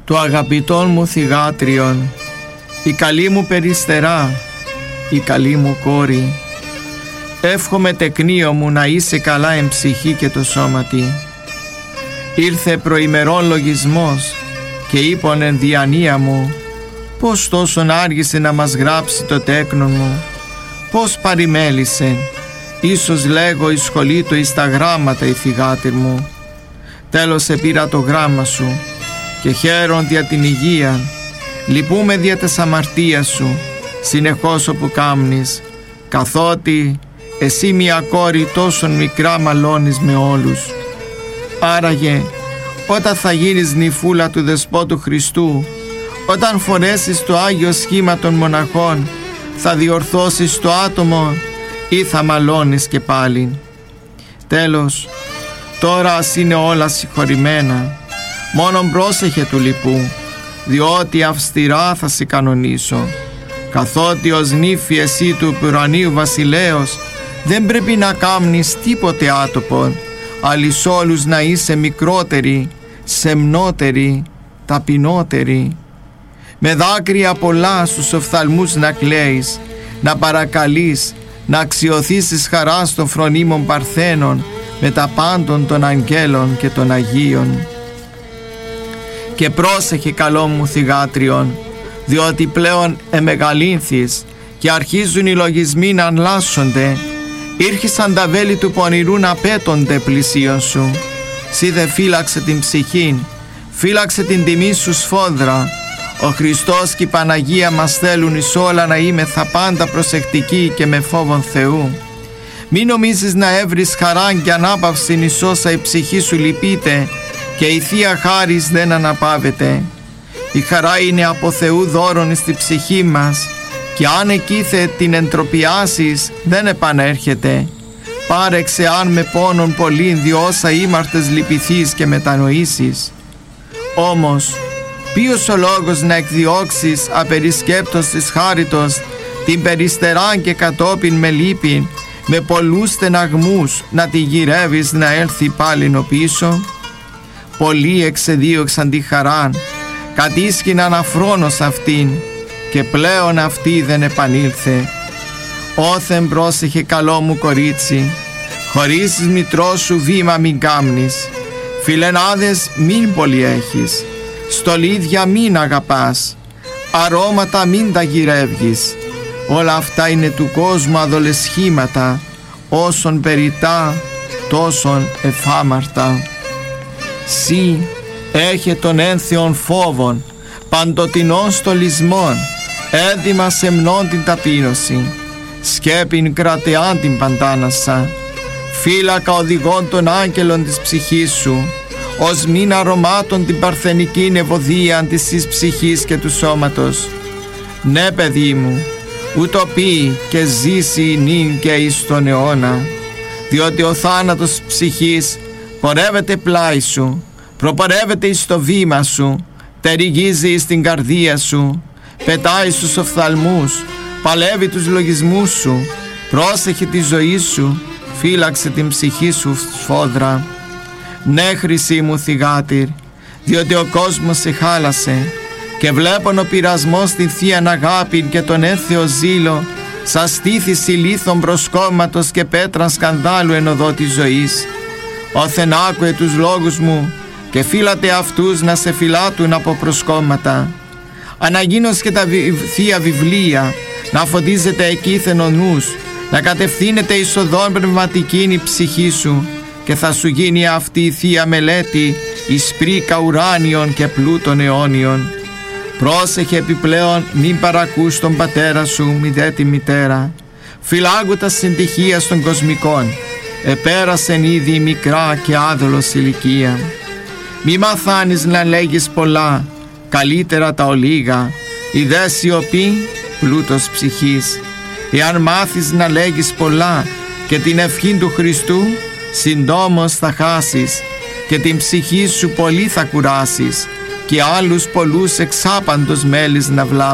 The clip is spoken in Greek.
του αγαπητών μου θυγάτριον, η καλή μου περιστερά, η καλή μου κόρη, εύχομαι τεκνίο μου να είσαι καλά εν ψυχή και το σώματι. Ήρθε προημερών λογισμός και είπον εν διανία μου, πως τόσον άργησε να μας γράψει το τέκνον μου, πως παρημέλησε, ίσως λέγω η σχολή του εις τα γράμματα η θυγάτηρ μου. Τέλος επήρα το γράμμα σου και χαίρον δια την υγεία, λυπούμε δια τες αμαρτίας σου, συνεχώς όπου κάμνεις, καθότι εσύ μια κόρη τόσον μικρά μαλώνεις με όλους. Άραγε, όταν θα γίνεις νυφούλα του Δεσπότου Χριστού, όταν φορέσεις το Άγιο Σχήμα των μοναχών, θα διορθώσεις το άτομο ή θα μαλώνεις και πάλι. Τέλος, τώρα ας είναι όλα συγχωρημένα, μόνον πρόσεχε του λοιπού, διότι αυστηρά θα σε κανονίσω. Καθότι ως νύφη εσύ του ουρανίου βασιλέως, δεν πρέπει να κάμνεις τίποτε άτοπον, αλλά εις όλους να είσαι μικρότερη, σεμνότερη, ταπεινότερη. Με δάκρυα πολλά στους οφθαλμούς να κλαίεις, να παρακαλείς, να αξιωθήσεις χαράς των φρονίμων παρθένων με τα πάντων των αγγέλων και των Αγίων. Και πρόσεχε καλό μου θυγάτριον, διότι πλέον εμεγαλύνθης και αρχίζουν οι λογισμοί να αλλάσσονται. Ήρχισαν τα βέλη του πονηρού να πέτονται πλησίον σου. Σύ δε φύλαξε την ψυχήν, φύλαξε την τιμή σου σφόδρα. Ο Χριστός και η Παναγία μας θέλουν εις όλα να είμεθα πάντα προσεκτικοί και με φόβον Θεού. Μη νομίζεις να έβρεις χαράν και ανάπαυσιν εις όσα η ψυχή σου λυπείται και η Θεία Χάρις δεν αναπαύεται. Η χαρά είναι από Θεού δώρον εις τη ψυχή μας και αν εκείθε την εντροπιάσεις δεν επανέρχεται. Πάρεξε αν με πόνον πολλήν δι' όσα ήμαρτες λυπηθείς και μετανοήσεις. Όμως ποιος ο λόγος να εκδιώξεις απερισκέπτος της χάριτος την περιστεράν και κατόπιν με λύπην, με πολλούς στεναγμούς να τη γυρεύεις να έλθει πάλιν ο πίσω? Πολλοί εξεδίωξαν τη χαράν, κατήσκηναν αφρόνος αυτήν και πλέον αυτή δεν επανήλθε. Όθεν πρόσεχε καλό μου κορίτσι, χωρίς της μητρός σου βήμα μην κάμνεις, φιλενάδες μην πολύ έχεις, στολίδια μην αγαπάς, αρώματα μην τα γυρεύγεις. Όλα αυτά είναι του κόσμου αδολεσχήματα, όσον περιτά τόσον εφάμαρτα. Συ έχε τον ένθεον φόβον, παντοτινών στολισμών, έδημα σεμνών την ταπείνωση, σκέπην κρατεάν την παντάνασα, φύλακα οδηγών των άγγελων της ψυχής σου, ως μην αρωμάτων την παρθενική ευωδίαν της ψυχής και του σώματος. Ναι παιδί μου, ούτω πει και ζήσει νυν και εις τον αιώνα, διότι ο θάνατος ψυχής πορεύεται πλάι σου, προπορεύεται εις το βήμα σου, τεριγίζει εις την καρδία σου, πετάει στους οφθαλμούς, παλεύει τους λογισμούς σου, πρόσεχε τη ζωή σου, φύλαξε την ψυχή σου σφόδρα. Ναι χρυσή μου θυγάτηρ, διότι ο κόσμος σε χάλασε και βλέπον ο πειρασμός την Θείαν αγάπη και τον ένθεο ζήλο σας στήθηση λίθων προσκόμματος και πέτρα σκανδάλου εν οδό της ζωής. Όθεν άκουε τους λόγους μου και φύλατε αυτούς να σε φυλάτουν από προσκόμματα. Αναγίνως και τα Θεία Βιβλία, να φωτίζεται εκείθεν ο νους, να κατευθύνεται εις οδόν πνευματικήν η ψυχή σου και θα σου γίνει αυτή η Θεία Μελέτη εις πρίκα ουράνιων και πλούτων αιώνιων. Πρόσεχε επιπλέον μην παρακούς τον πατέρα σου μη δε τη μητέρα, φυλάγου τα συντυχία των κοσμικών, επέρασεν ήδη η μικρά και άδολος ηλικία. Μη μαθάνεις να λέγεις πολλά, καλύτερα τα ολίγα, η δε σιωπή πλούτος ψυχής. Εάν μάθεις να λέγεις πολλά και την ευχή του Χριστού, συντόμως θα χάσεις και την ψυχή σου πολύ θα κουράσεις και άλλους πολλούς εξάπαντος μέλης να βλάψεις.